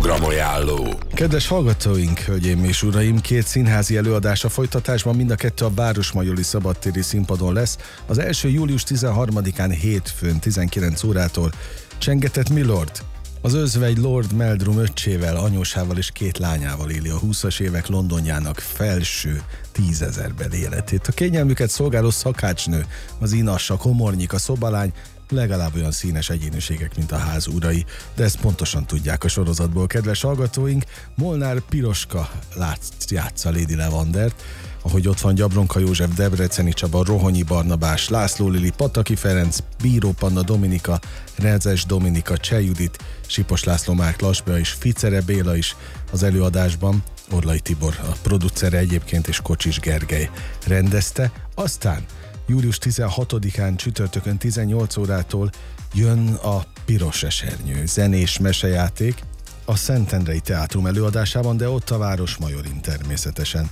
Programajánló. Kedves hallgatóink, hölgyeim és uraim, két színházi előadás a folytatásban, mind a kettő a Városmajori Szabadtéri Színpadon lesz. Az első július 13-án hétfőn 19 órától Csengetett Milord. Az özvegy Lord Meldrum öccsével, anyósával és két lányával éli a 20-as évek Londonjának felső 10 000-beli életét. A kényelmüket szolgáló szakácsnő, az inas, a komornyik, a szobalány legalább olyan színes egyéniségek, mint a ház urai, de ezt pontosan tudják a sorozatból, kedves hallgatóink. Molnár Piroska játsza Lady Levandert, ahogy ott van Gyabronka József, Debreceni Csaba, Rohonyi Barnabás, László Lili, Pataki Ferenc, Bíró Panna Dominika, Rezes Dominika, Cseh Judit, Sipos László, Márk Lasbea és Ficere Béla is az előadásban. Orlai Tibor a producere egyébként, és Kocsis Gergely rendezte. Aztán július 16-án csütörtökön 18 órától jön a Piros Esernyő zenés mesejáték a Szentendrei Teátrum előadásában, de ott a Városmajorin természetesen.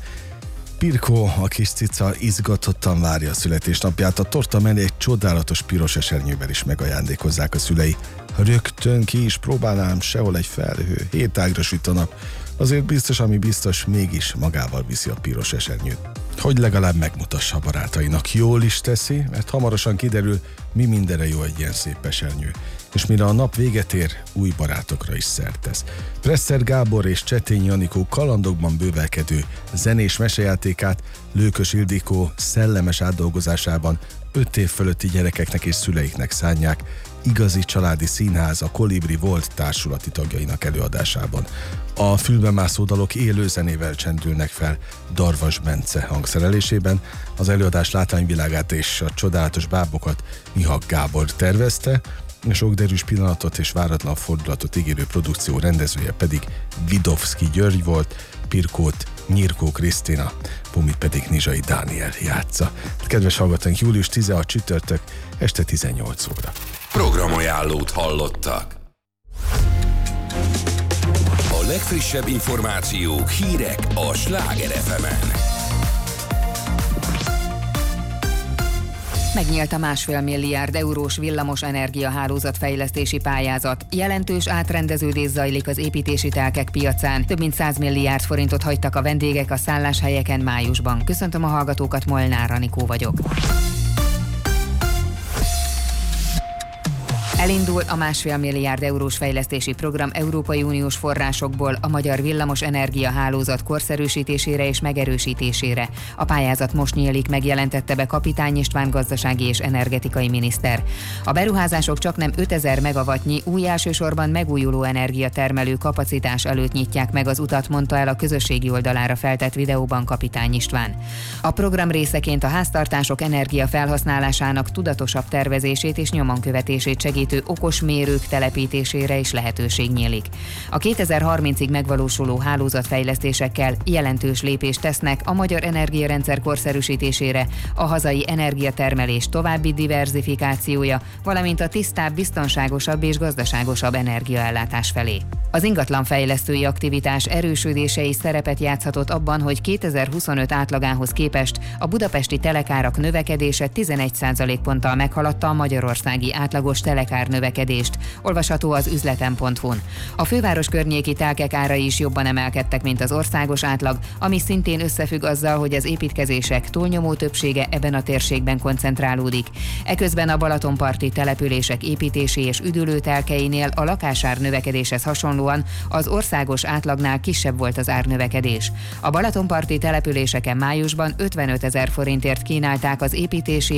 Pirkó, a kis cica izgatottan várja a születésnapját, a torta mellé egy csodálatos piros esernyővel is megajándékozzák a szülei. Rögtön ki is próbálnám, sehol egy felhő, 7 ágra süt a nap. Azért biztos, ami biztos, mégis magával viszi a piros esernyőt. Hogy legalább megmutassa a barátainak. Jól is teszi, mert hamarosan kiderül, mi mindenre jó egy ilyen szép esernyő. És mire a nap véget ér, új barátokra is szert tesz. Presser Gábor és Csetény Janikó kalandokban bővelkedő zenés mesejátékát Lőkös Ildikó szellemes átdolgozásában 5 év fölötti gyerekeknek és szüleiknek szánják, igazi családi színház a Kolibri Volt társulati tagjainak előadásában. A fülbemászó dalok élő zenével csendülnek fel Darvas Bence hangszerelésében. Az előadás látványvilágát és a csodálatos bábokat Mihak Gábor tervezte, sok derűs pillanatot és váratlan fordulatot ígérő produkció rendezője pedig Vidovszki György volt, Pirkót Nyirkó Krisztina, Pumit pedig Nizsai Dániel játsza. Kedves hallgatóink, július 16 csütörtök, este 18 óra. Programajánlót hallottak. A legfrissebb információk, hírek a Sláger FM-en. Megnyílt a 1,5 milliárd eurós villamos energiahálózatfejlesztési pályázat. Jelentős átrendeződés zajlik az építési telkek piacán. Több mint 100 milliárd forintot hagytak a vendégek a szálláshelyeken májusban. Köszöntöm a hallgatókat, Molnár Anikó vagyok. Elindul a 1,5 milliárd eurós fejlesztési program Európai Uniós forrásokból a magyar villamos energiahálózat korszerűsítésére és megerősítésére. A pályázat most nyílik, megjelentette be Kapitány István gazdasági és energetikai miniszter. A beruházások csaknem 5000 megawattnyi új, elsősorban megújuló energiatermelő kapacitás előtt nyitják meg az utat, mondta el a közösségi oldalára feltett videóban Kapitány István. A program részeként a háztartások energiafelhasználásának tudatosabb tervezését és nyomonkövetését segítő okos mérők telepítésére is lehetőség nyílik. A 2030-ig megvalósuló hálózatfejlesztésekkel jelentős lépést tesznek a magyar energiarendszer korszerűsítésére, a hazai energiatermelés további diverzifikációja, valamint a tisztább, biztonságosabb és gazdaságosabb energiaellátás felé. Az ingatlanfejlesztői aktivitás erősödése is szerepet játszhatott abban, hogy 2025 átlagához képest a budapesti telekárak növekedése 11% ponttal meghaladta a magyarországi átlagos telekár növekedést, olvasható az üzleten.hu-n. A főváros környéki telkek árai is jobban emelkedtek, mint az országos átlag, ami szintén összefügg azzal, hogy az építkezések túlnyomó többsége ebben a térségben koncentrálódik. Eközben a balatonparti települések építési és üdülőtelkeinél a lakásár növekedéshez hasonlóan az országos átlagnál kisebb volt az árnövekedés. A balatonparti településeken májusban 55 000 forintért kínálták az építési